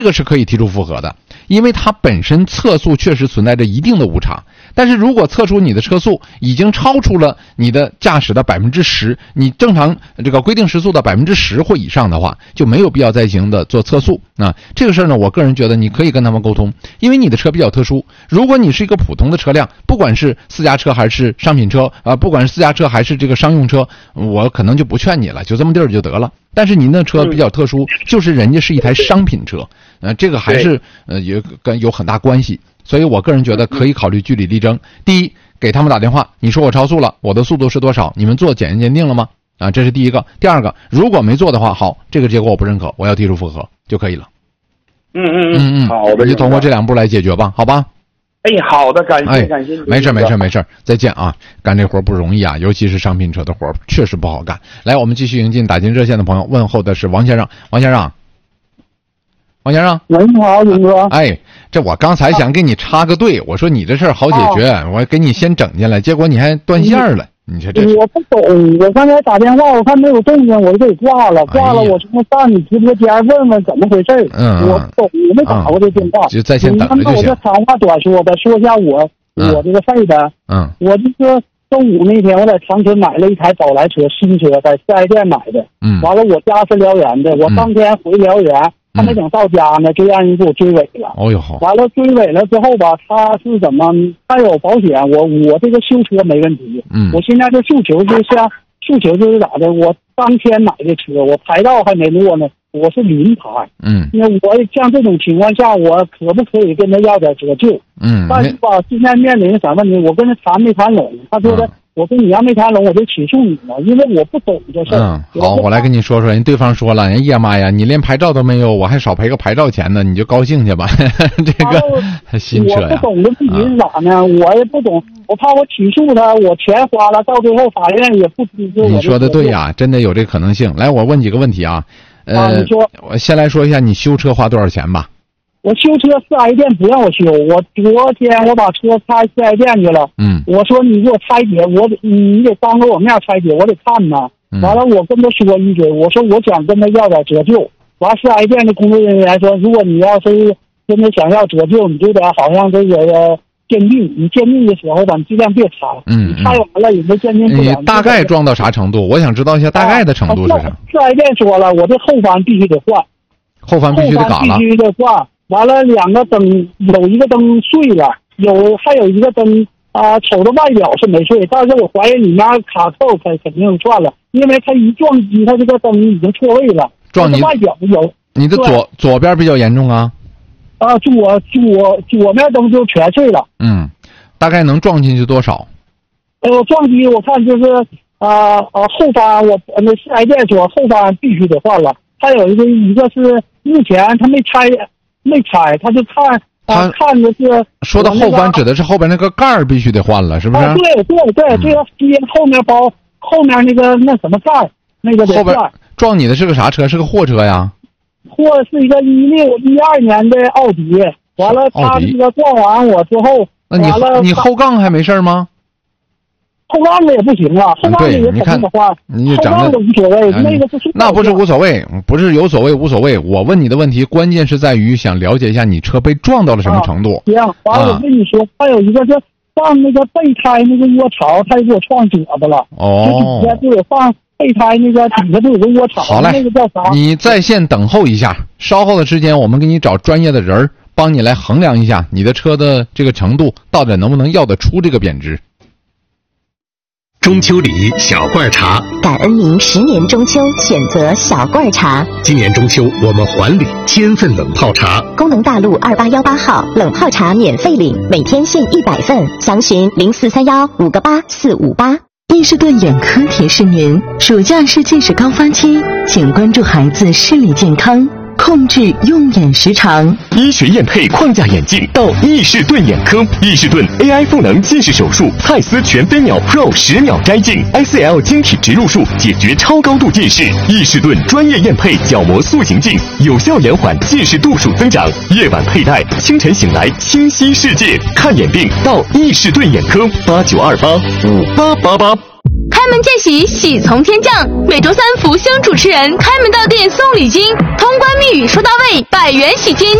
这个是可以提出复核的，因为它本身测速确实存在着一定的误差。但是如果测出你的车速已经超出了你的驾驶的 10%， 你正常这个规定时速的 10% 或以上的话，就没有必要再进行的做测速。这个事儿呢，我个人觉得你可以跟他们沟通，因为你的车比较特殊。如果你是一个普通的车辆，不管是私家车还是商品车不管是私家车还是这个商用车，我可能就不劝你了，就这么地儿就得了。但是您的车比较特殊，就是人家是一台商品车，这个还是也跟有很大关系。所以我个人觉得可以考虑据理力争。第一，给他们打电话，你说我超速了，我的速度是多少？你们做检验鉴定了吗？这是第一个。第二个，如果没做的话，好，这个结果我不认可，我要提出复核就可以了。 好的， 你通过这2步来解决吧，好吧？ 好的，感谢感谢。 没事，再见啊！干这活不容易啊，尤其是商品车的活确实不好干。来，我们继续迎进打进热线的朋友，问候的是王先生。王先生， 喂，你好，勇哥。 这我刚才想给你插个队，我说你这事儿好解决，我给你先整进来，结果你还断线了。你说这我不懂，我刚才打电话，我看没有动静，我就给挂了，我说上你直播间问问怎么回事。我不懂，我没打过这电话， 就在线等着就行。 我这长话短说的，说一下我这个事的。我这个周五那天，我在长春买了一台宝来车，新车，在4S店买的。完了，我家是辽源的，我当天回辽源。还没等到家呢，就让人给我追尾了。完了追尾了之后吧，他是怎么？他有保险，我这个修车没问题。我现在这诉求就是咋的？我当天买的车，我牌照还没落呢，我是临牌。那我像这种情况下，我可不可以跟他要点折旧？但是吧，现在面临啥问题？我跟他谈没谈拢，他说的。我跟你要没谈拢，我就起诉你了，因为我不懂这事儿。 好，我来跟你说说，人对方说了，哎呀妈呀，你连牌照都没有，我还少赔个牌照钱呢，你就高兴去吧。这个新车呀， 我不懂的自己是咋呢？我也不懂，我怕我起诉他，我钱花了，到最后法院也不支持我。 你说的对呀，真的有这可能性。来，我问几个问题啊。 你说。 我先来说一下你修车花多少钱吧。 我修车4S店不让我修，我昨天我把车拆4S店去了。我说你给我拆解，你得当着我面拆解，我得看呐。完了，我跟他说一嘴，我说我想跟他要点折旧。完4S店的工作人员说，如果你要是真的想要折旧，你就得好像这个鉴定，你鉴定的时候吧，你尽量别拆。你拆完了也没鉴定不了。 你大概装到啥程度？我想知道一下大概的程度是啥。 4S店说了，我这后翻必须得换， 后翻必须得嘎了， 必须得换。完了，2个灯有一个灯碎了，还有一个灯瞅着外表是没碎，但是我怀疑里面卡扣肯定转了，因为它一撞击，它这个灯已经错位了。 撞你外表有。 你的左边比较严重啊？ 左面灯就全碎了。 大概能撞进去多少？ 撞击我看就是后翻，我那4S店说后翻必须得换了。还有一个是目前他没拆，他就看的是说的后翻指的是后边那个盖儿必须得换了，是不是？ 对，这个接后面包后面那什么盖儿那个后边撞你的是个啥车？是个货车呀？ 货是一个12年的奥迪。完了，他这个撞完我之后， 那你后杠还没事吗？ 后杠子也不行啊，后杠子也肯定得换。 你后杠子无所谓，那个那不是无所谓，不是有所谓无所谓。我问你的问题，关键是在于想了解一下你车被撞到了什么程度。 行，完了我跟你说，还有一个是放那个备胎那个窝槽，他给我撞褶子了。底下就有放备胎那个底下就有个窝槽。 好嘞， 那个叫啥？ 你在线等候一下，稍后的时间我们给你找专业的人帮你来衡量一下你的车的这个程度，到底能不能要得出这个贬值。 中秋礼小罐茶， 感恩您10年中秋选择小罐茶。 今年中秋我们还礼1000份冷泡茶。 功能大路2818号冷泡茶免费领，每天限100份，详询0431-58458。 伊士顿眼科提示您，暑假是近视高峰期，请关注孩子视力健康，控制用眼时长。 医学验配框架眼镜到伊士顿眼科，伊士顿 AI 赋能近视手术，蔡司全飞秒 Pro 10秒摘镜 ，ICL 晶体植入术解决超高度近视。伊士顿专业验配角膜塑形镜，有效延缓近视度数增长。夜晚佩戴，清晨醒来清晰世界。看眼病到伊士顿眼科，89285888。 开门门见喜，喜从天降。每周三福星主持人开门到店送礼金，通关密语说到位，100元喜金。